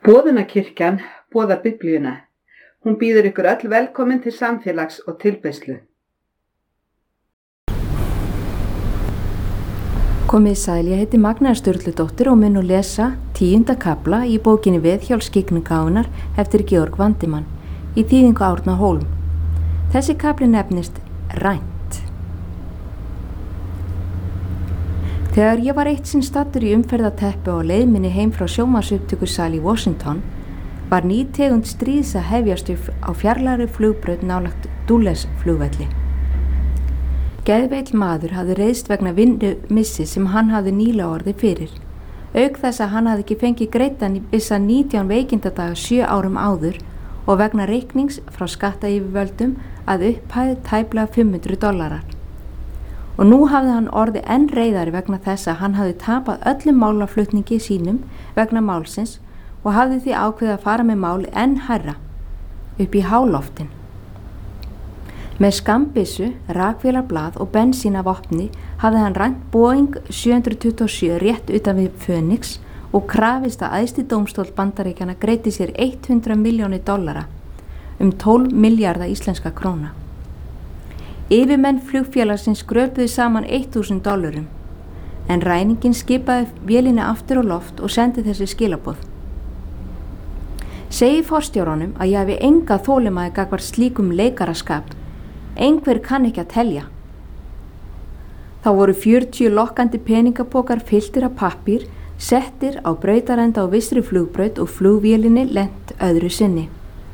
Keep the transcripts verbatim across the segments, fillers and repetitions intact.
Boðunarkirkjan boðar Biblíuna. Hún býður ykkur öll velkomin til samfélags og tilbeiðslu. Komið sæl, ég heiti Magna Sturludóttir og mun nú lesa tíunda kafla í bókinni Viðhjálp skyggnigáfunnar eftir Georg Vandimann í þýðingu Árna Hólm. Þessi kafli nefnist Rænt. Þegar ég var eitt sinn staddur í umferðateppu á leið minni heim frá sjónvarpsupptökusal í Washington var ný tegund stríðs að hefjast á fjarlægri flugbraut nálægt Dulles flugvelli. Geðveill maður hafði reiðst vegna vinnumissi sem hann hafði nýlega orðið fyrir. Auk þess að hann hafði ekki fengið greiddan vissa nítján veikindadaga sjö árum áður og vegna reiknings frá skattayfirvöldum að upphæð tæplega fimm hundruð dollarar. Og nú hafði hann orðið enn reiðari vegna þess að hann hafði tapað öllum málaflutningi sínum vegna málsins og hafði því ákveðið að fara með máli enn hærra, upp í háloftin. Með skambissu, rakvélarblað og bensín af vopni hafði hann rænt Boeing sjö tuttugu og sjö rétt utan við Phoenix og krafist að æðsti dómstóll Bandaríkjanna greiddi sér hundrað milljónir dollara, um tólf milljarða íslenska króna. Yfirmenn flugfélagsins skröpuðu saman þúsund dollarum, en ræningin skipaði vélinni aftur á loft og sendi þessi skilaboð. Segi forstjóranum að ég hafi enga þolinmæði gagnvart slíkum leikaraskap. Einhver kann ekki að telja. Þá voru fjörutíu lokkandi peningapokar fylltir af pappír, settir á brautarenda á vissri flugbraut og flugvélinni lent öðru sinni.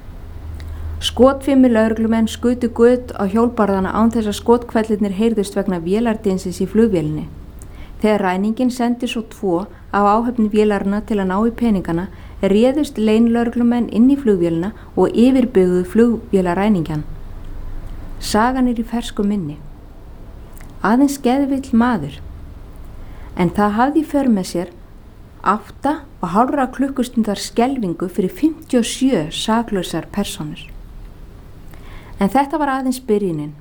Skotfimmi lögreglumenn skutu gutt á hjólbarðana án þess að skotkvellirnir heyrðust vegna vélardinsins í flugvélinni. Þegar ræningin sendi svo tvo af áhöfni vélarna til að ná í peningana, réðust leynlögreglumenn inn í flugvélina og yfirbuguðu flugvélaræningjan. Sagan er í fersku minni. Aðeins geðvill maður. En það hafði í för með sér átta og hálfra klukkustundar skelfingu fyrir fimmtíu og sjö saklausar persónur. En þetta var aðeins byrjunin.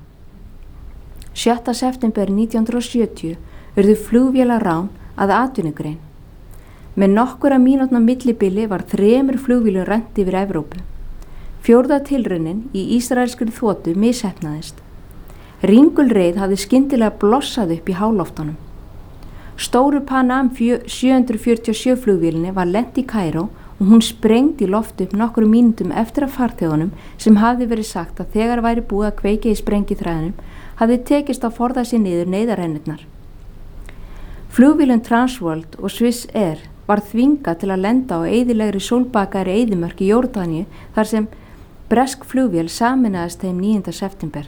sjötta september nítján hundrað sjötíu urðu flugvélarrán að atvinnugrein. Með nokkura mínútna millibili var þremur flugvélum rænt yfir Evrópu. Fjórða tilraunin í ísraelskri þotu misheppnaðist. Ringulreið hafði skyndilega blossað upp í háloftunum. Stóru Pan Am sjö fjörutíu og sjö flugvélinni var lent í Kaíró og hún sprengdi í loft upp nokkru mínútum eftir að farþegunum sem hafði verið sagt að þegar væri búið að kveikja í sprengithræðinum hafði tekist að forða sér niður neyðarrennurnar. Flugvélum Transworld og Swiss Air var þvingað til að lenda á eyðilegri sólbakaðri eyðimörk í Jórdaníu þar sem bresk flugvél sameinaðist þeim níunda september.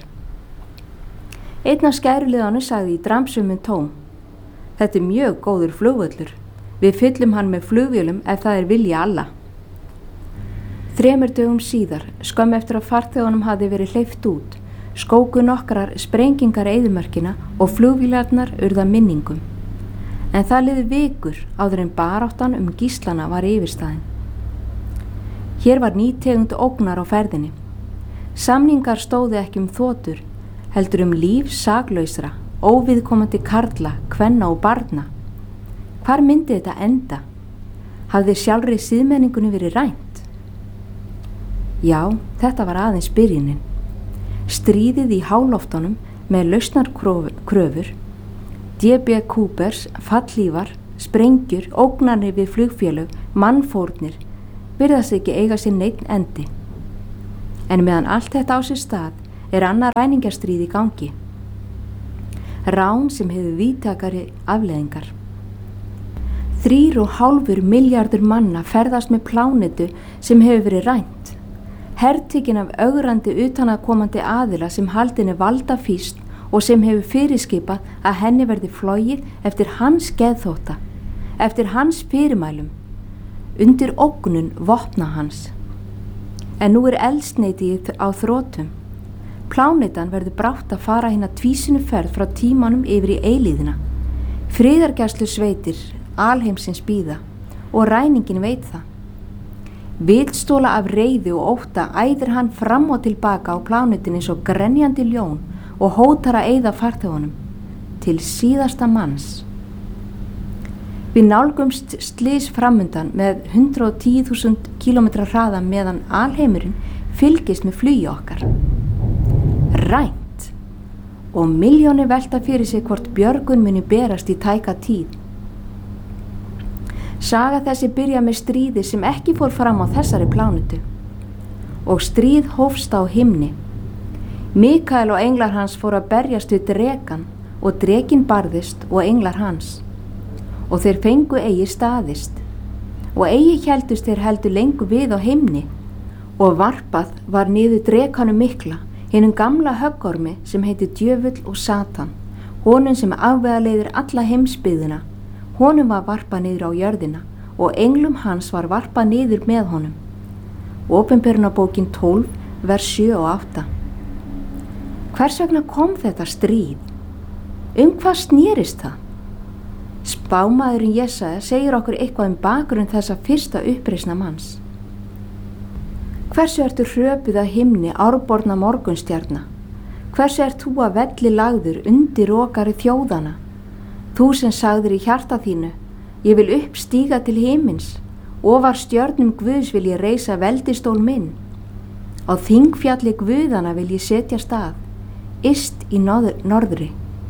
Einn af skæruliðanu sagði í dramsumum tón: Þetta er mjög góður flugvöllur. Við fyllum hann með flugvélum ef það er vilja alla. Þremur dögum síðar, skömmu eftir að farþegunum hafði verið hleypt út, skóku nokkrar sprengingar eyðimörkina og flugvélarnar urða minningum. En það liði vikur áður en baráttan um gíslana var yfirstaðin. Hér var ný tegund ógnar á ferðinni. Samningar stóðu ekki um þotur, heldur um líf saklausra, óviðkomandi karla, kvenna og barna. Hvar myndi þetta enda? Hafði sjálfri siðmenningunni verið rænt? Já, þetta var aðeins byrjunin. Stríðið í háloftunum með lausnarkröfur, D B Coopers, fallhlífar, sprengjur, ógnanir við flugfélög, mannfórnir, virðast ekki eiga sér neinn endi. En meðan allt þetta á sér stað er annað ræningjarstríð í gangi. Rán sem hefur víðtækari afleiðingar. Þrýr og hálfur milljarður manna ferðast með plánetu sem hefur verið rænt. Hertekinn af ögrandi utanaðkomandi aðila sem haldin er valdafýst og sem hefur fyrirskipað að henni verði flogið eftir hans geðþótta, eftir hans fyrirmælum, undir ógnun vopna hans. En nú er eldsneyti á þrotum. Plánetan verður brátt að fara hina tvísinu ferð frá tímanum yfir í eilíðina. Friðargæslu sveitir alheimsins bíða og ræningin veit það. Vitstóla af reiði og ótta æðir hann fram og tilbaka á plánetinni eins og grenjandi ljón og hótar að eyða farþegunum til síðasta manns. Við nálgumst slys framundan með hundrað og tíu þúsund kílómetra hraða meðan alheimurinn fylgist með flugi okkar. Rænt og milljónir velta fyrir sig hvort björgun muni berast í tæka tíð. Saga þessi byrja með stríði sem ekki fór fram á þessari plánetu og stríð hófst á himni. Mikael og englar hans fóru að berjast við drekann og drekinn barðist og englar hans. Og þeir fengu eigi staðist og eigi héldust þeir heldur lengur við á himni og varpað var niður drekanum mikla, hinum gamla höggormi sem heiti djöfull og Satan, honum sem afvegaleiðir alla heimsbyggðina, honum var varpað niður á jörðina og englum hans var varpað niður með honum. Opinberunarbókin tólf, vers sjö og átta. Hvers vegna kom þetta stríð? Um hvað snerist það? Spámaðurinn Jesaja segir okkur eitthvað um bakgrunn þessa fyrsta uppreisna manns. Hversu ertu hröpuð að himni árborna morgunstjarna? Hversu ert þú að velli lagður undir rokari þjóðana? Þú sem sagðir í hjarta þínu, ég vil uppstíga til himins, ofar stjörnum Guðs vil ég reisa veldistól minn. Á þingfjalli Guðana vil ég setja stað, yst í norð- norðri.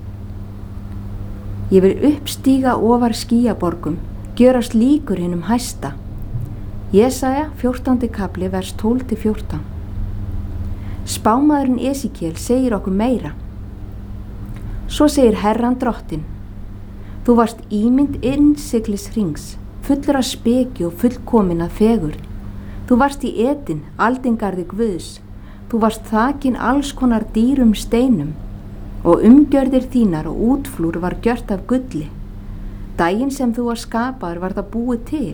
Ég vil uppstíga ofar skýjaborgum, gjörast líkur hinum hæsta. Jesaja fjórtándi kapli vers tólf til fjórtán. Spámaðurinn Esikíel segir okkur meira. Svo segir Herran drottinn, þú varst ímynd innsiglis hrings, fullur af speki og fullkomin að fegur. Þú varst í Eden, aldingarði Guðs, þú varst þakin alls konar dýrum steinum, og umgjörðir þínar og útflúr var gjört af gulli. Daginn sem þú var skapaður var það búið til.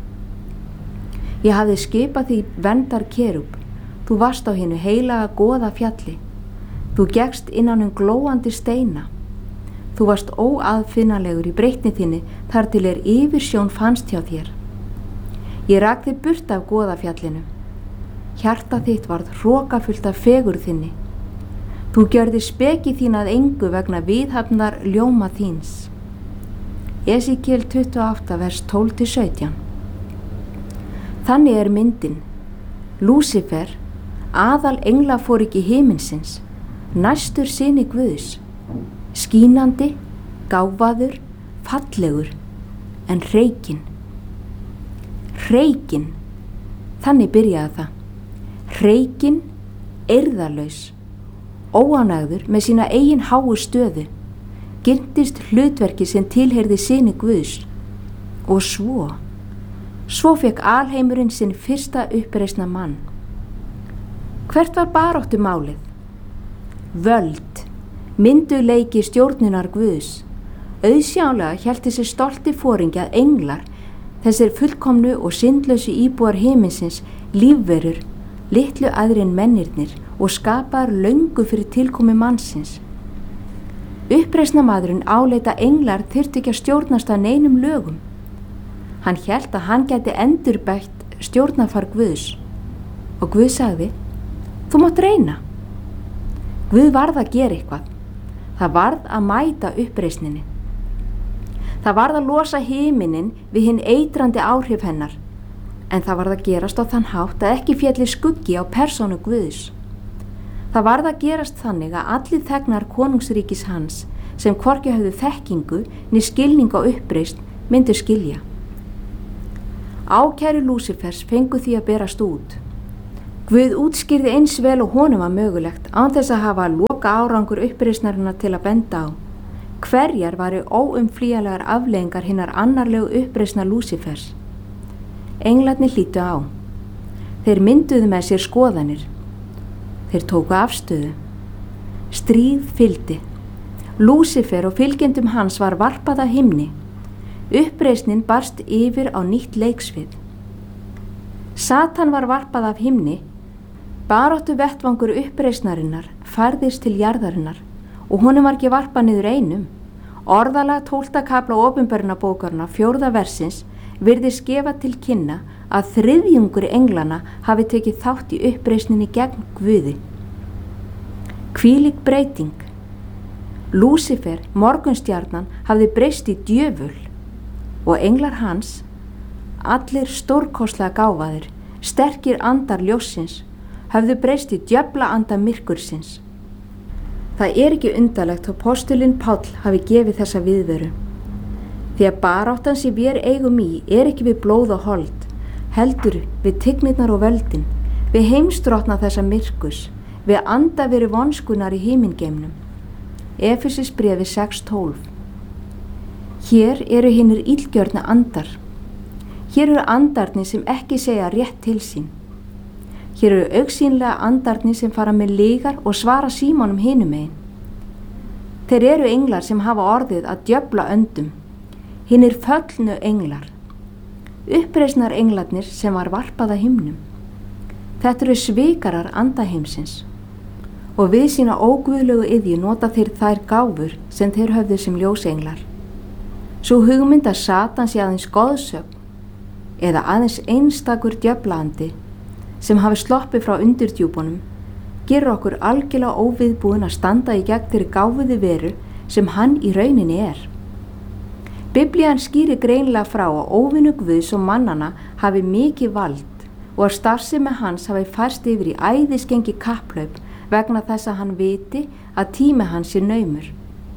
Ég hafði skipað því verndar kerúb, þú varst á hinu heilaga goða fjalli. Þú gekkst innan um glóandi steina. Þú varst óaðfinnalegur í breytni þinni þar til er yfirsjón fannst hjá þér. Ég rak þig burt af goða fjallinu. Hjarta þitt varð hrokafullt af fegur þinni. Þú gjörði speki þín að engu vegna viðhafnar ljóma þíns. Esikíel tuttugu og átta vers tólf til sautján. Þannig er myndin. Lúsifer, aðal engla fór ekki himinsins, næstur syni Guðs, skínandi, gáfaður, fallegur, en hreykinn. Hreykinn, þannig byrjaði það. Hreykinn, eirðarlaus, óánægður með sína eigin háu stöðu, girntist hlutverki sem tilheyrði syni Guðs og svo, svo fekk alheimurinn sinn fyrsta uppreisna mann. Hvert var baráttu málið? Völd, mynduleiki stjórnunar Guðs. Auðsjálega hélt þessi stolti foringi að englar, þessir fullkomnu og syndlausu íbúar himinsins, lífverur, litlu aðri en mennirnir og skapaðar löngu fyrir tilkomi mannsins. Uppreisna maðurinn áleita englar þyrfti ekki að stjórnast að neinum lögum. Hann hélt að hann gæti endurbætt stjórnarfar Guðs og Guð sagði, þú mátt reyna. Guð varð að gera eitthvað. Það varð að mæta uppreisninni. Það varð að losa himinin við hinn eitrandi áhrif hennar, en það varð að gerast á þann hátt að ekki félli skuggi á persónu Guðs. Það varð að gerast þannig að allir þegnar konungsríkis hans sem hvorki höfðu þekkingu né skilning á uppreisn myndu skilja. Ákæru Lúsifers fengu því að berast út. Guð útskýrði eins vel og honum var mögulegt án þess að hafa loka árangur uppreisnarinnar til að benda á. Hverjar varu óumflýjanlegar afleiðingar hinnar annarlegu uppreisna Lúsifers? Englarnir hlýtu á. Þeir mynduðu með sér skoðanir. Þeir tóku afstöðu. Stríð fylgdi. Lúsifer og fylgjendum hans var varpað af himni. Uppreisnin barst yfir á nýtt leiksvið. Satan var varpað af himni. Baráttu vettvangur uppreisnarinnar færðist til jarðarinnar og honum var ekki varpað niður einum. Orðalag tólfta kafla opinberunarbókarinnar fjórða versins virðist gefa til kynna að þriðjungur englana hafi tekið þátt í uppreisninni gegn Guði. Hvílík breyting. Lúsifer, morgunstjarnan, hafði breyst í djöful. og englar hans, allir stórkostlega gáfaðir, sterkir andar ljóssins, höfðu breyst í djöfla anda myrkursins. Það er ekki undarlegt að postulinn Páll hafi gefið þessa viðveru. Því að baráttan sem við eigum í er ekki við blóð og hold, heldur við tignirnar og völdin, við heimsdrottna þessa myrkurs, við anda veri vonskunar í himingeimnum. Efesis bréfi sex tólf. Hér eru hinnir illgjörna andar. Hér eru andarnir sem ekki segja rétt til sín. Hér eru augsýnlega andarnir sem fara með lygar og svara símanum hinum megin. Þeir eru englar sem hafa orðið að djöfla öndum, hinnir föllnu englar, uppreisnar englarnir sem var varpað að himnum. Þetta eru svikarar andaheimsins og við sína óguðlegu iðju nota þeir þær gáfur sem þeir höfðu sem ljósenglar. Sú hugmynd að Satan sé aðeins goðsögn eða aðeins einstakur djöflaandi sem hafi sloppið frá undirdjúpunum gerur okkur algjörlega óviðbúin að standa í gegn þeirri gáfuðu veru sem hann í rauninni er. Biblían skýrir greinilega frá að óvinur Guðs og mannana hafi mikið vald og að starfsemi hans hafi færst yfir í æðisgengi kapplaup vegna þess að hann viti að tími hans er naumur.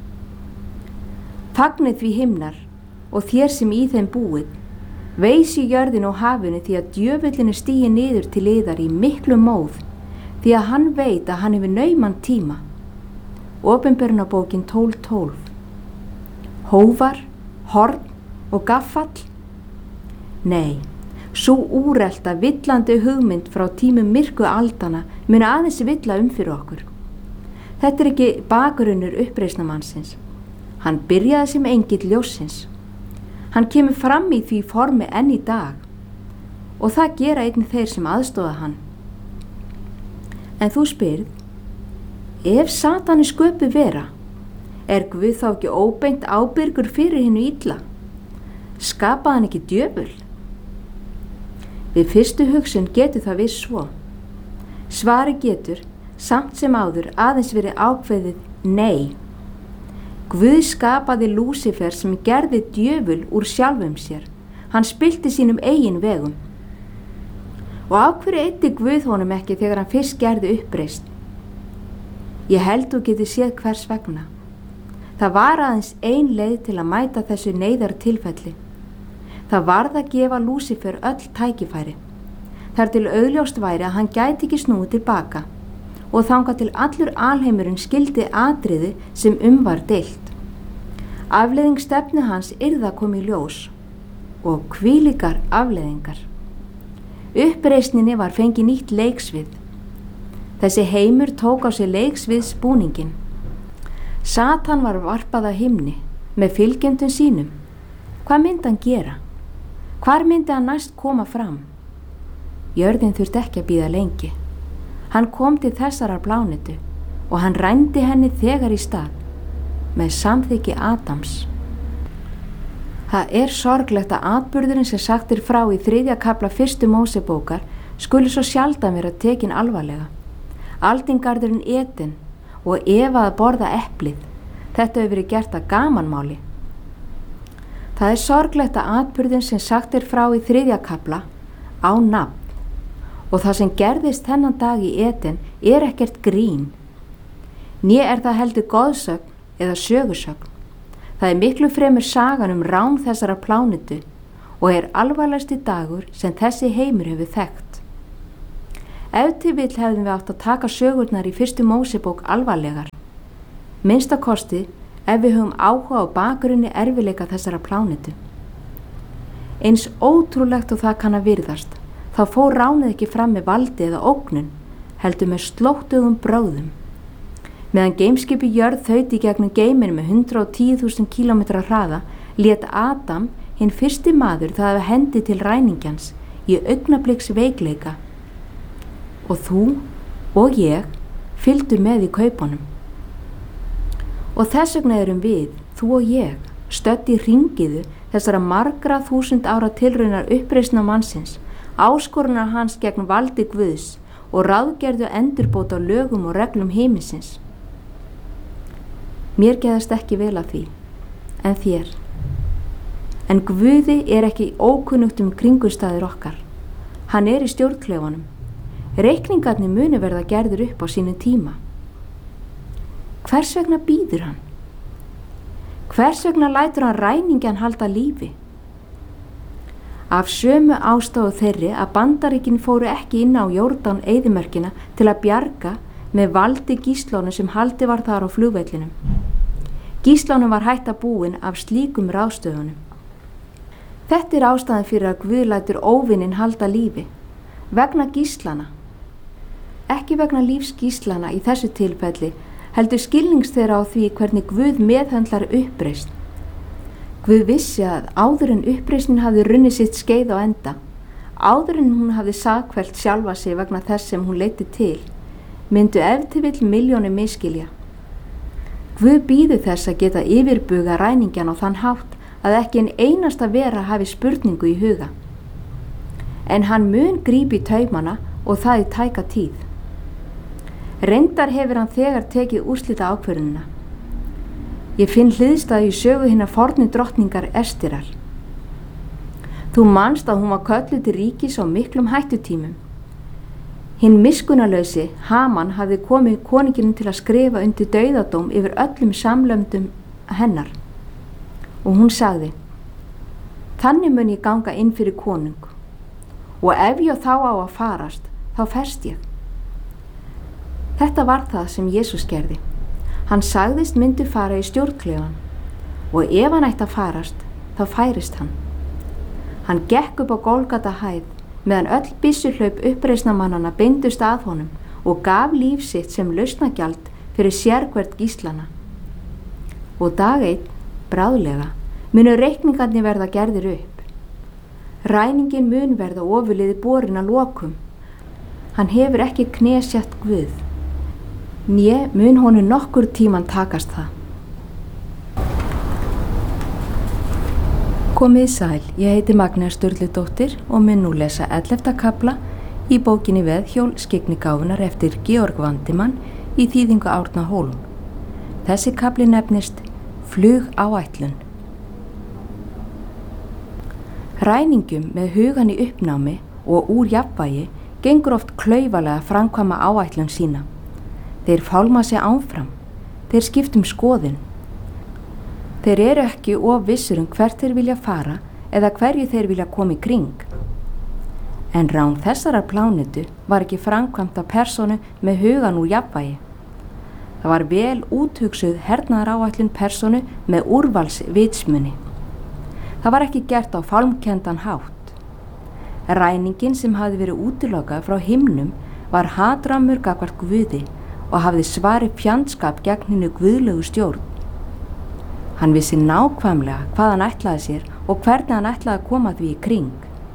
Fagnið því himnar og þér sem í þeim búið, veisi jörðin og hafinu því að djöfullin er stigið niður til yðar í miklu móð, því að hann veit að hann hefur nauman tíma. Opinberunarbókin tólf tólf. Hóvar, horn og gaffall? Nei, svo úrelta villandi hugmynd frá tímum myrku aldana mun aðeins villa um fyrir okkur. Þetta er ekki bakgrunnur uppreisnarmannsins. Hann byrjaði sem engill ljóssins. Hann kemur fram í því formi enn í dag og það gera einnig þeir sem aðstoða hann. En þú spyrð, ef Satan er sköpuð vera, er Guð þá ekki óbeint ábyrgur fyrir hinu illa? Skapaði hann ekki djöful? Við fyrstu hugsun getur það viss svo. Svari getur, samt sem áður, aðeins verið ákveðið nei. Guð skapaði Lúsifer sem gerði djöful úr sjálfum sér. Hann spillti sínum eigin vegum. Og af hverju eyddi Guð honum ekki þegar hann fyrst gerði uppreist? Ég held þú getur séð hvers vegna. Það var aðeins ein leið til að mæta þessu neyðar tilfelli. Það varð að gefa Lúsifer öll tækifæri. Þar til augljóst væri að hann gæti ekki snúið tilbaka og þangað til allur alheimurinn skildi atriði sem um var deilt. Afleiðing stefnu hans yrði að koma í ljós og hvílíkar afleiðingar. Uppreisninni var fengið nýtt leiksvið. Þessi heimur tók á sig leiksviðsbúningin. Satan var varpað að himni með fylgjendum sínum. Hvað myndi hann gera? Hvar myndi hann næst koma fram? Jörðin þurfti ekki að bíða lengi. Hann kom til þessarar plánetu og hann rændi henni þegar í stað með samþykki Adams. Það er sorglegt að atburðurinn sem sagt er frá í þriðja kafla fyrstu Mósebókar skuli svo sjaldan vera tekin alvarlega. Aldingarðurinn Eden og Eva að borða eplið. Þetta hefur verið gert að gamanmáli. Það er sorglegt að atburðin sem sagt er frá í þriðja kafla á nafn. Og það sem gerðist þennan dag í Eden er ekkert grín. Né er það heldur goðsögn eða sögusögn. Það er miklu fremur sagan um rán þessara plánetu og er alvarlegasti dagur sem þessi heimur hefur þekkt. Ef til vill hefðum við átt að taka sögurnar í fyrstu Mósebók alvarlegar. Minnsta kosti ef við höfum áhuga á bakgrunni erfileika þessara plánetu. Eins ótrúlegt og það kann að virðast, þá fór ránið ekki fram með valdi eða ógnun, heldur með slóttugum bráðum. Meðan geimskipi jörð þaut í gegnum geiminn með hundrað og tíu þúsund kílómetra hraða, lét Adam, hinn fyrsti maður, það hafa hendi til ræningjans í augnabliks veikleika. Og þú og ég fylgdu með í kaupunum. Og þess vegna erum við, þú og ég, stödd í hringiðu þessara margra þúsund ára tilraunar uppreisna mannsins, áskorunar hans gegn valdi Guðs og ráðgerðu endurbót á lögum og reglum himinsins. Mér geðast ekki vel að því, en þér. En Guði er ekki ókunnugt um kringumstæður okkar. Hann er í stjórnklefanum. Reikningarnir munu verða gerðir upp á sínu tíma. Hvers vegna bíður hann? Hvers vegna lætur hann ræningjan halda lífi? Af sömu ástæðu þeirri að Bandaríkin fóru ekki inn á Jórdan eyðimörkina til að bjarga með valdi gíslónu sem haldi var þar á flugvellinum. Gíslónum var hætta búin af slíkum ráðstöfunum. Þetta er ástæðan fyrir að Guð lætur óvinnin halda lífi, vegna gíslana. Ekki vegna lífs gíslana í þessu tilfelli, heldur skilnings þeirra á því hvernig Guð meðhöndlar uppreisn. Guð vissi að áður en uppreisnin hafði runnið sitt skeið á enda, áður en hún hafði sakfellt sjálfa sig vegna þess sem hún leiddi til, myndu ef til vill milljónir misskilja. Guð bíður þess að geta yfirbuga ræningjan á þann hátt að ekki en einasta vera hafi spurningu í huga. En hann mun grípa í taumana og það í tæka tíð. Reyndar hefur hann þegar tekið úrslita ákvörðunina. Ég finn hliðstæðu í sögu hinnar fornu drottningar Estirar. Þú manst að hún var kölluð til ríkis á miklum hættutímum. Hinn miskunnarlausi, Haman, hafði komið konunginum til að skrifa undir dauðadóm yfir öllum samlöndum hennar. Og hún sagði, þannig mun ég ganga inn fyrir konung, og ef ég þá á að farast, þá ferst ég. Þetta var það sem Jesús gerði. Hann sagðist myndi fara í stjórnklefan, og ef hann ætti að farast, þá færist hann. Hann gekk upp á Golgata hæð, meðan öll byssuhlaup uppreisnarmannanna beindust að honum og gaf líf sitt sem lausnagjald fyrir sérhvert gíslana. Og dag einn, bráðlega, munu reikningarnir verða gerðir upp. Ræningin mun verða ofurliði borin að lokum. Hann hefur ekki knesjagt Guð. Né mun honum nokkur tíman takast það. Komið sæl, ég heiti Magnea Sturludóttir og mun nú lesa ellefta kafla í bókinni Veðhjól skyggnigáfunnar eftir Georg Vandimann í þýðingu Árna Hólm. Þessi kafli nefnist Flugáætlun. Ræningum með hugan í uppnámi og úr jafnvægi gengur oft klaufalega að framkvæma áætlun sína. Þeir fálma sig áfram, þeir skiptum skoðun. Þeir eru ekki of vissur um hvert þeir vilja fara eða hverju þeir vilja koma í kring. En rán þessarar plánetu var ekki framkvæmt af persónu með hugan úr jafnvægi. Það var vel úthugsuð hernaðaráætlun persónu með úrvals vitsmunni. Það var ekki gert á fálmkenndan hátt. Ræningin sem hafði verið útilokað frá himnum var hatrammur gagnvart Guði og hafði svarið fjandskap gegn hinu guðlegu stjórn. Hann vissi nákvæmlega hvað hann ætlaði sér og hvernig hann ætlaði að koma því í kring.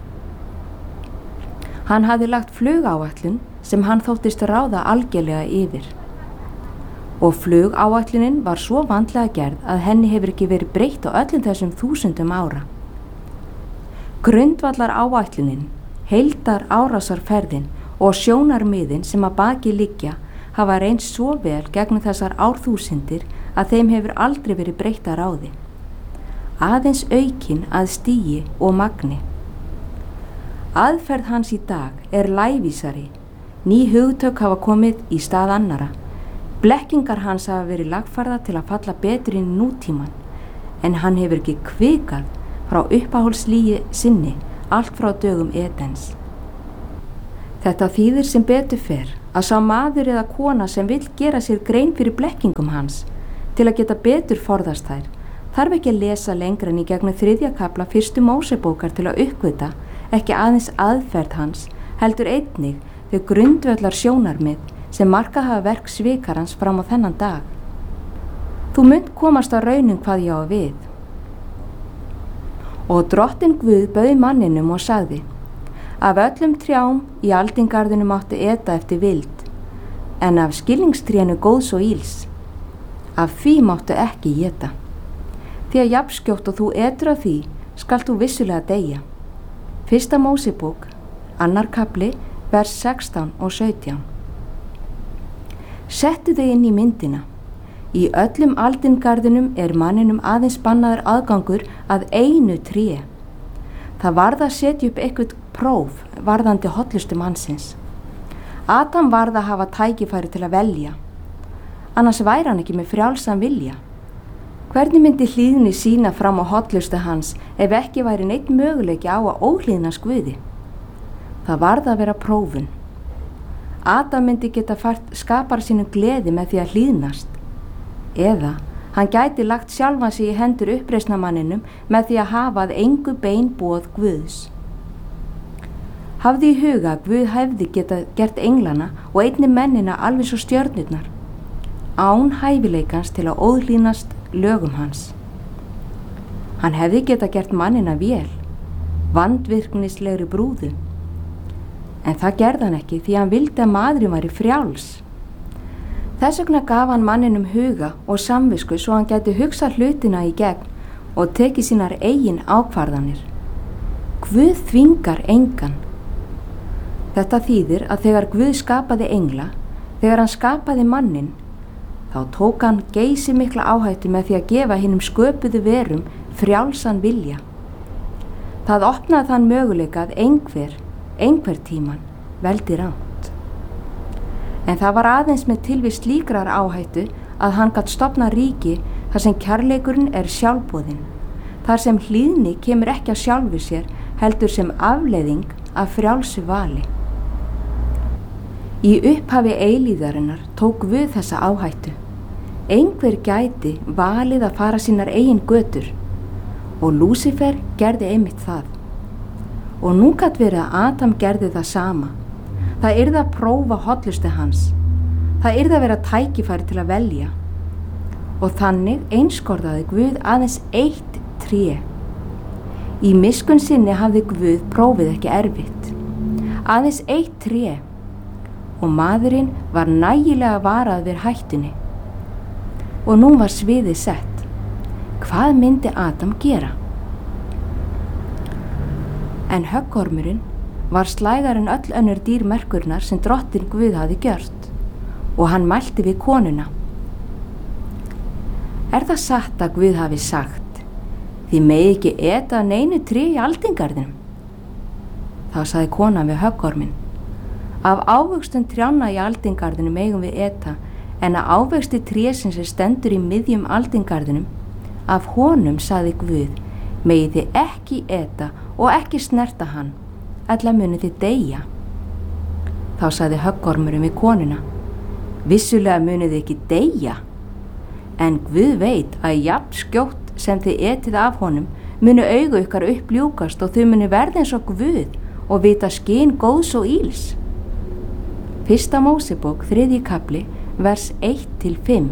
Hann hafði lagt flugáætlun sem hann þóttist ráða algjörlega yfir. Og flugáætlunin var svo vandlega gerð að henni hefur ekki verið breytt á öllum þessum þúsundum ára. Grundvallar áætlunin, heildar árásarferðin og sjónarmiðin sem að baki liggja hafa reynst svo vel gegnum þessar árþúsundir að þeim hefur aldrei verið breytt að ráði. Aðeins aukin að stigi og magni. Aðferð hans í dag er lævísari. Ný hugtök hafa komið í stað annara. Blekkingar hans hafa verið lagfærða til að falla betur inn í nútíman, en hann hefur ekki kvikað frá uppáhaldslígi sinni allt frá dögum Edens. Þetta þýðir sem betur fer að sá maður eða kona sem vill gera sér grein fyrir blekkingum hans til að geta betur forðast þær, þarf ekki að lesa lengra en í gegnum þriðja kafla fyrstu Mósebókar til að uppgöta ekki aðeins aðferð hans, heldur einnig þau grundvöllar sjónarmið sem markað hafa verk svikarans fram á þennan dag. Þú munt komast á raunum hvað ég á við. Og drottinn Guð bauð manninum og sagði, af öllum trjám í aldingarðinu máttu eta eftir vild, en af skilningstrénu góðs og íls, af því máttu ekki éta. Því að jafnskjótt og þú etur af því, skalt þú vissulega deyja. Fyrsta Mósebók, annar kafli, vers sextán og sautján. Settu þau inn í myndina. Í öllum aldingarðinum er manninum aðeins bannaður aðgangur að einu tré. Það varð að setja upp eitthvað próf varðandi hollustu mannsins. Adam varð að hafa tækifæri til að velja. Annars væri hann ekki með frjálsan vilja. Hvernig myndi hlýðni sína fram á hollustu hans ef ekki væri neitt möguleiki á að óhlýðnast Guði? Það varð að vera prófun. Adam myndi geta fært skapara sínum gleði með því að hlýðnast. Eða hann gæti lagt sjálfan sig í hendur uppreisnarmanninum með því að hafa að engu bein boð Guðs. Hafði í huga að Guð hefði geta gert englana og einni mennina alveg svo stjörnurnar, án hæfileikans til að óhlýðnast lögum hans. Hann hefði geta gert mannina vél, vandvirknislegri brúðu, en það gerði hann ekki því hann vildi að maðurinn væri frjáls. Þess vegna gaf hann manninum huga og samvisku svo hann gæti hugsað hlutina í gegn og tekið sínar eigin ákvarðanir. Guð þvingar engan. Þetta þýðir að þegar Guð skapaði engla, þegar hann skapaði mannin, þá tók hann geysimikla áhættu með því að gefa hinum sköpuðu verum frjálsan vilja. Það opnaði þann möguleika að einhver, einhver tíman veldi rangt. En það var aðeins með tilvist slíkrar áhættu að hann gat stofna ríki þar sem kærleikurinn er sjálfboðinn, þar sem hlýðni kemur ekki að sjálfu sér heldur sem afleiðing af frjálsu vali. Í upphafi eilíðarinnar tók Guð þessa áhættu. Einhver gæti valið að fara sínar eigin götur og Lúsífer gerði einmitt það. Og nú gat verið að Adam gerði það sama. Það yrði að prófa hollustu hans. Það yrði að vera tækifæri til að velja. Og þannig einskorðaði Guð aðeins eitt tré. Í miskunn sinni hafði Guð prófið ekki erfitt. Aðeins eitt tré. Og maðurinn var nægilega varað við hættunni. Og nú var sviðið sett. Hvað myndi Adam gera? En höggormurinn var slægar en öll önnur dýrmerkurnar sem drottinn Guð hafði gjört og hann mælti við konuna. Er það satt að Guð hafi sagt, þið megi ekki eta af neinu tré í aldingarðinum? Þá sagði konan við höggorminn, af ávöxtum trjánna í aldingarðinum megum við eta, en að ávexti trésins sem stendur í miðjum aldingarðinum, af honum sagði Guð, megi þið ekki eta og ekki snerta hann, ella muni þið deyja. Þá sagði höggormurinn við konuna, vissulega muni þið ekki deyja, en Guð veit að jafn skjótt sem þið etið af honum muni augu ykkar uppljúkast og þau muni verða eins og Guð og vita skyn góðs og íls. Fyrsta Mósebók, þriðji kafli, vers eitt til fimm.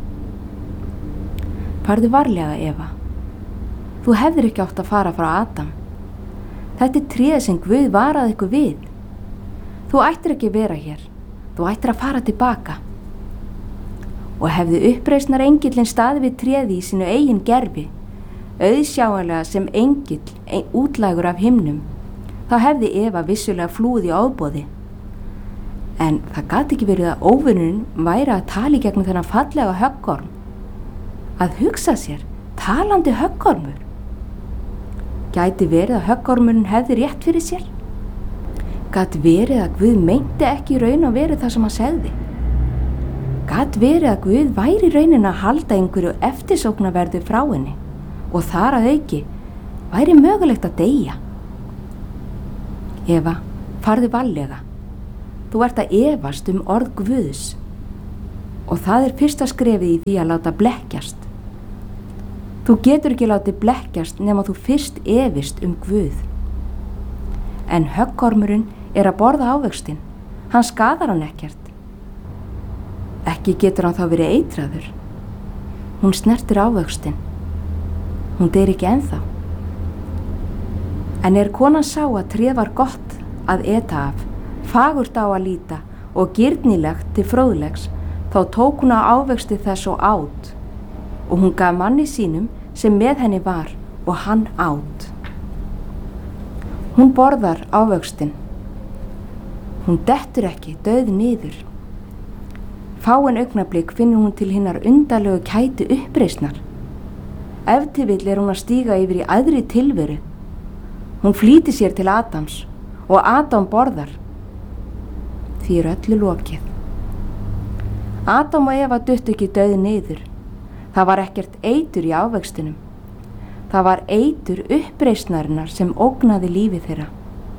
Farðu varlega, Eva. Þú hefðir ekki átt að fara frá Adam. Þetta er tréð sem Guð varaði ykkur við. Þú ættir ekki vera hér. Þú ættir að fara tilbaka. Og hefði uppreisnar engillinn staðið við tréði í sínu eigin gerfi, auðsjáanlega sem engill ein, útlægur af himnum, þá hefði Eva vissulega flúið í ofboði. En það gat ekki verið að óvinurinn væri að tala í gegnum þennan fallega höggorm. Að hugsa sér, talandi höggormur. Gæti verið að höggormurinn hefði rétt fyrir sér? Gat verið að Guð meinti ekki raun og verið það sem hann segði? Gat verið að Guð væri raunin að halda einhverju eftirsóknarverðu frá henni og þar að auki væri mögulegt að deyja? Eva, farðu varlega. Þú ert að efast um orð Guðs og það er fyrsta skrefið í því að láta blekkjast. Þú getur ekki látið blekkjast nema þú fyrst efist um Guð. En höggormurinn er að borða ávöxtinn. Hann skadar hann ekkert. Ekki getur hann þá verið eitraður. Hún snertir ávöxtinn. Hún deyr ekki ennþá. En er konan sá að tréð var gott að eta af, fagurt á að líta og girnilegt til fróðlegs, þá tók hún á ávöxti þess og át. Og hún gaf manni sínum sem með henni var og hann át. Hún borðar ávöxtinn. Hún dettur ekki dauð niður. fáein augnablik finnur hún til hinnar undarlegu kæti uppreisnar. Ef til vill er hún að stíga yfir í æðri tilveru. Hún flýtir sér til Adams og Adam borðar. Því er öllu lokið. Adam og Eva duttu ekki dauð niður. Það var ekkert eitur í ávextinum. Það var eitur uppreisnarinnar sem ógnaði lífi þeirra.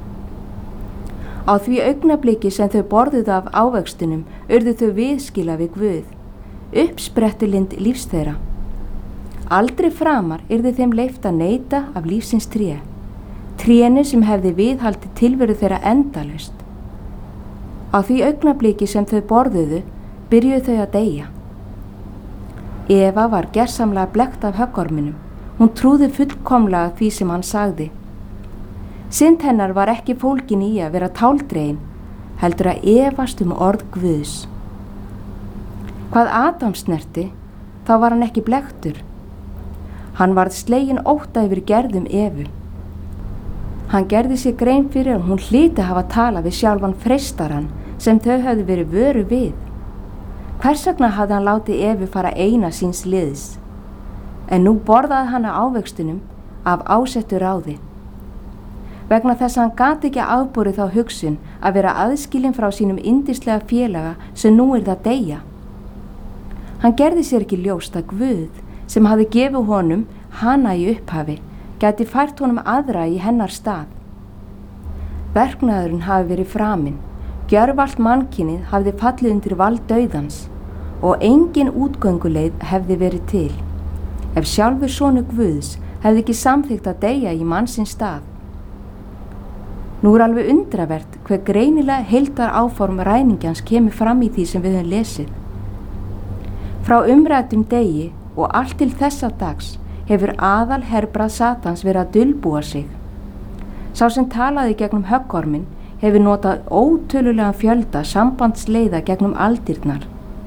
Á því augnabliki sem þau borðuðu af ávextinum urðu þau viðskila við Guð, uppsprettulind lífs þeirra. Aldrei framar yrði þeim leyft að neyta af lífsins tré, trénu sem hefði viðhaldið tilveru þeirra endalaust. Á því augnabliki sem þau borðuðu byrjuðu þau að deyja. Eva var gersamlega blekkt af höggorminum. Hún trúði fullkomlega því sem hann sagði. Synd hennar var ekki fólkin í að vera táldregin, heldur að efast um orð Guðs. Hvað Adam snerti, þá var hann ekki blekktur. Hann varð sleginn ótta yfir gerðum Evu. Hann gerði sér grein fyrir að hún hlyti hafa talað við sjálfan freistarann sem þau höfðu verið vöru við. Hvers vegna hafði hann látið Evu fara eina síns liðs, en nú borðaði hann á ávextinum af ásettu ráði. Vegna þess að hann gat ekki afborið þá hugsun að vera aðskilinn frá sínum yndislega félaga sem nú er það deyja. Hann gerði sér ekki ljóst að Guð, sem hafði gefið honum hana í upphafi, gæti fært honum aðra í hennar stað. Verknaðurinn hafi verið framinn, gjörvallt mannkynið hafði fallið undir vald dauðans og engin útgönguleið hefði verið til, ef sjálfur sonur Guðs hefði ekki samþykkt að deyja í mannsins stað. Nú er alveg undravert hver greinilega heildar áform ræningjans kemur fram í því sem við höfum lesið. Frá umræddum degi og allt til þessa dags hefur aðal herbrað Satans verið að dulbúa sig. Sá sem talaði gegnum höggormin hefur notað ótölulegan fjölda sambandsleiða gegnum aldirnar.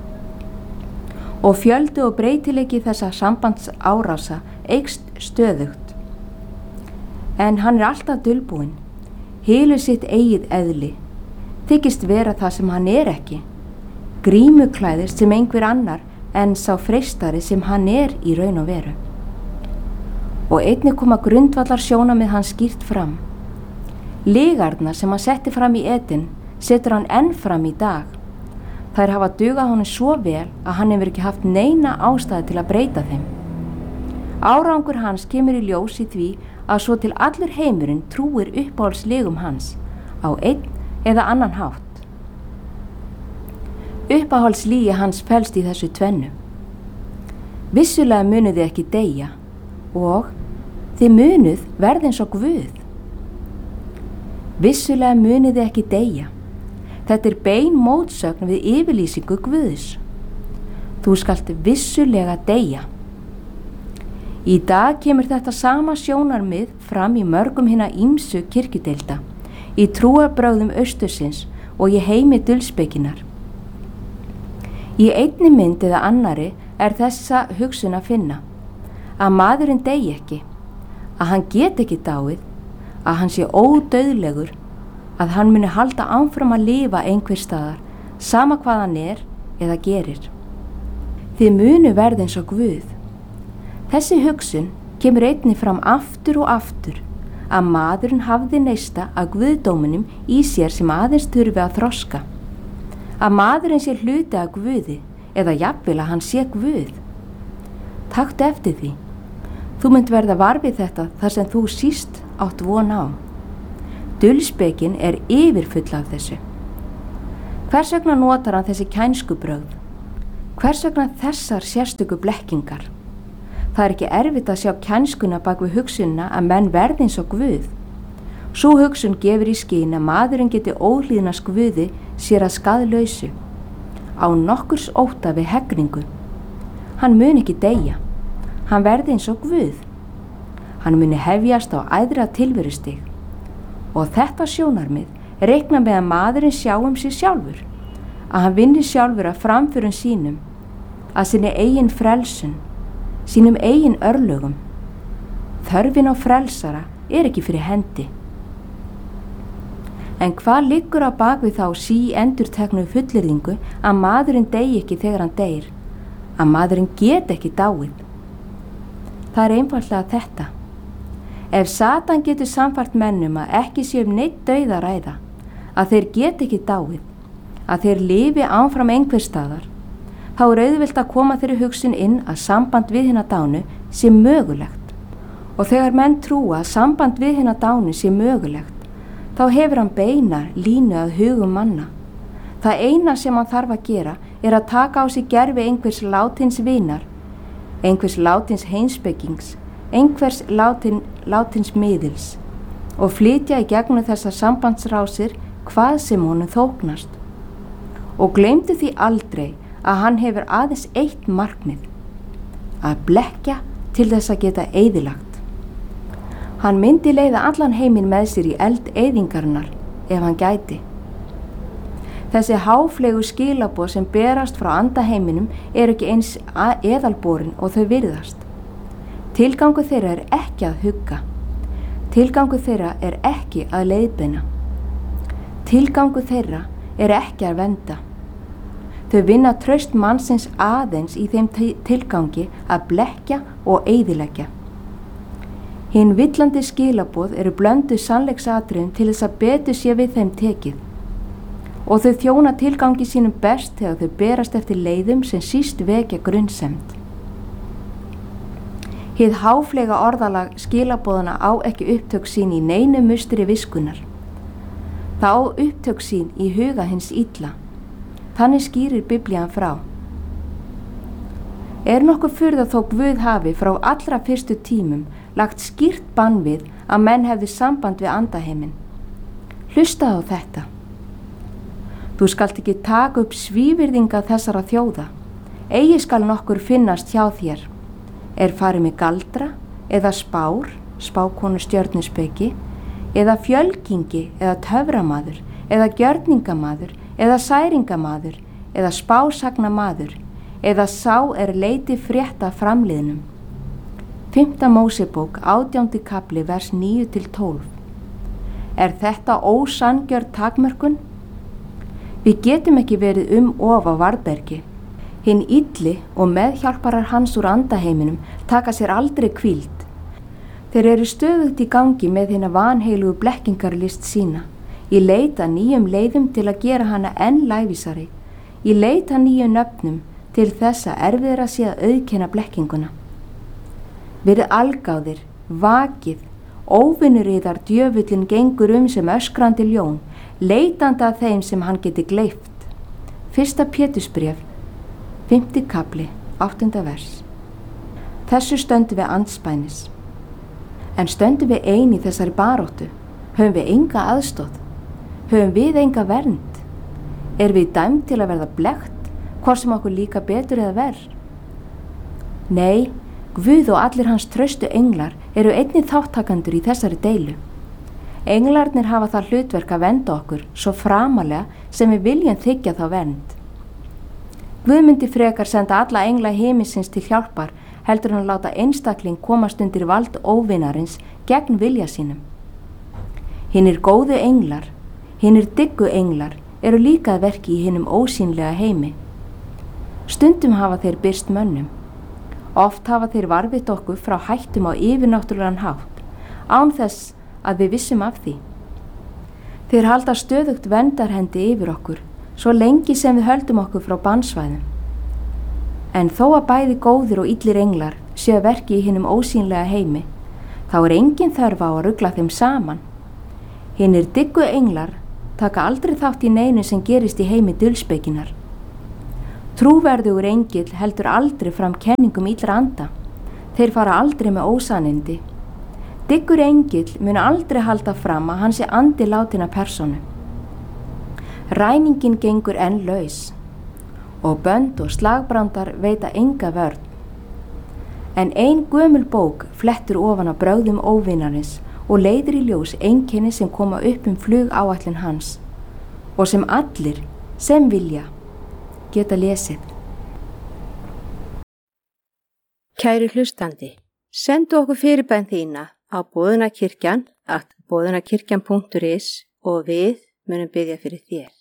Og fjöldi og breytileiki þessa sambandsárása eykst stöðugt. En hann er alltaf dulbúinn, hylur sitt eigið eðli, þykist vera það sem hann er ekki, grímuklæðist sem einhver annar en sá freistari sem hann er í raun og veru. Og einnig koma grundvallar sjónamið hann skýrt fram. Lygarnar sem hann setti fram í Eden setur hann enn fram í dag. Þær hafa dugað honum svo vel að hann hefur ekki haft neina ástæðu til að breyta þeim. Árangur hans kemur í ljós í því að svo til allur heimurinn trúir uppáhaldslegum hans á einn eða annan hátt. Uppáhaldslígi hans felst í þessu tvennu. Vissulega munuð þið ekki deyja og þið munuð verð eins og Guð. Vissulega munuð þið ekki deyja. Þetta er bein mótsögn við yfirlýsingu Guðs. Þú skalt vissulega deyja. Í dag kemur þetta sama sjónarmið fram í mörgum hinna ýmsu kirkjudeilda, í trúarbrögðum austursins og í heimi dulspekinnar. Í einni mynd eða annari er þessa hugsun að finna, að maðurinn deyji ekki, að hann get ekki dáið, að hann sé ódauðlegur, að hann muni halda áfram að lifa einhver staðar, sama hvað hann er eða gerir. Þið munu verð eins og Guð. Þessi hugsun kemur einnig fram aftur og aftur, að maðurinn hafði neista að Guðdóminum í sér sem aðeins þurfi að þroska, að maðurinn sé hluti að Guði eða jafnvel að hann sé Guð. Taktu eftir því. Þú munt verða var við þetta þar sem þú síst átt von á. Dulspekin er yfirfull af þessu. Hvers vegna notar hann þessi kænskubrögð? Hvers vegna þessar sérstöku blekkingar? Það er ekki erfitt að sjá kænskuna bak við hugsunna að menn verði eins og Guð. Sú hugsun gefur í skyn að maðurinn geti óhlýðnast Guði sér að skaðlausu, á nokkurs ótta við hegningu. Hann mun ekki deyja. Hann verði eins og Guð. Hann muni hefjast á æðra tilverustig. Og þetta sjónarmið reikna með að maðurinn sjá um sig sjálfur, að hann vinni sjálfur að framförum sínum, að sinni eigin frelsun, sínum eigin örlögum. Þörfin á frelsara er ekki fyrir hendi. En hvað liggur á bakvið þá sí endurteknu fullyrðingu að maðurinn dey ekki þegar hann deyr, að maðurinn get ekki dáið? Það er einfaldlega þetta. Ef Satan getur sannfært mennum að ekki sé um neitt dauða að ræða, að þeir get ekki dáið, að þeir lifi áfram einhvers staðar, þá er auðvelt að koma þeirri hugsun inn að samband við hina dánu sé mögulegt. Og þegar menn trúa að samband við hina dánu sé mögulegt, þá hefur hann beina línu að hugum manna. Það eina sem hann þarf að gera er að taka á sig gervi einhvers látins vinar, einhvers látins heimspekings, einhvers látin, látins miðils og flytja í gegnum þessar sambandsrásir hvað sem honum þóknast. Og gleymdu því aldrei að hann hefur aðeins eitt markmið, að blekkja til þess að geta eyðilagt. Hann myndi leiða allan heiminn með sér í eld eyðingarinnar ef hann gæti. Þessi háflegu skilaboð sem berast frá andaheiminum er ekki eins eðalborin og þau virðast. Tilgangur þeirra er ekki að hugga. Tilgangur þeirra er ekki að leiðbeina. Tilgangur þeirra er ekki að vernda. Þau vinna traust mannsins aðeins í þeim tilgangi að blekkja og eyðileggja. Hinn villandi skilaboð eru blönduð sannleiksatriðum til þess að betur sé við þeim tekið. Og þau þjóna tilgangi sínum best þegar þau berast eftir leiðum sem síst vekja grunnsemd. Hið háflega orðalag skilaboðana á ekki upptök sín í neinu mustri viskunar. Það á upptök sín í huga hins illa. Þannig skýrir Biblían frá. Er nokkuð furða þó Guð hafi frá allra fyrstu tímum lagt skýrt bann við að menn hefði samband við andaheimin. Hlustaðu á þetta. Þú skalt ekki taka upp svívirðinga þessara þjóða. Eigi skal nokkur finnast hjá þér. Er farið með galdra, eða spár, spákonu stjörnuspeki, eða fjölkingi, eða töframaður, eða gjörningamaður, eða særingamaður, eða spásagnamaður, eða sá er leiti frétta framliðnum. Fimmta Mósebók, átjándi kafli, vers níu til tólf. Er þetta ósanngjörn takmörkun? Við getum ekki verið um of á varðbergi. Hinn illi og meðhjálparar hans úr andaheiminum taka sér aldrei hvíld. Þeir eru stöðugt í gangi með hina vanheilugu blekkingarlist sína. Ég leita nýjum leiðum til að gera hana enn lævísari. Ég leita nýjum nöfnum til þess að erfiðra sé að auðkenna blekkinguna. Verið algáðir, vakið, óvinnuriðar djöfullin gengur um sem öskrandi ljón, leitandi að þeim sem hann geti gleypt. Fyrsta Pétursbréf, fimmti kafli, áttunda vers. Þessu stöndum við andspænis. En stöndum við ein í þessari baróttu? Höfum við enga aðstóð? Höfum við enga vernd? Er við dæmd til að verða blekkt, hvort sem okkur líka betur eða verð? Nei, Guð og allir hans traustu englar eru einnig þáttakandur í þessari deilu. Englarnir hafa það hlutverk að vernda okkur svo framalega sem við viljum þiggja þá vernd. Guð myndi frekar senda alla engla himinsins til hjálpar heldur hann láta einstakling komast undir vald óvinarins gegn vilja sínum. Hinnir góðu englar, hinnir diggu englar eru líka að verki í hinum ósýnlega heimi. Stundum hafa þeir birst mönnum. Oft hafa þeir varfitt okkur frá hættum á yfirnáttúrulegan hátt, án þess að við vissum af því. Þeir halda stöðugt verndarhendi yfir okkur, svo lengi sem við höldum okkur frá bannsvæðum. En þó að bæði góðir og illir englar séu verki í hinum ósýnlega heimi, þá er engin þörf á að rugla þeim saman. Hinnir diggu englar taka aldrei þátt í neinu sem gerist í heimi dulspekinar. Trúverðugur engill heldur aldrei fram kenningum illra anda. Þeir fara aldrei með ósannindi. Diggur engill mun aldrei halda fram að hann sé andi látinna persónu. Ræningin gengur enn laus og bönd og slagbrandar veita enga vörn. En ein gömul bók flettur ofan á brögðum óvinarins og leiðir í ljós einkenni sem koma upp um flugáætlun hans og sem allir sem vilja geta lesið. Kæri hlustandi, sendu okkur fyrirbæn þína á boðunarkirkjan at boðunarkirkjan punktur is og við munum biðja fyrir þér.